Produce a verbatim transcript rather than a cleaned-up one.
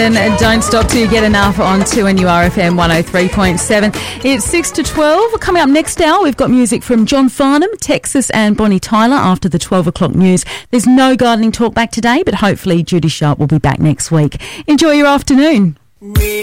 Jackson, Don't Stop Till You Get Enough on two N U R F M one oh three point seven. It's six to twelve. Coming up next hour, we've got music from John Farnham, Texas and Bonnie Tyler after the twelve o'clock news. There's no gardening talk back today, but hopefully Judy Sharp will be back next week. Enjoy your afternoon.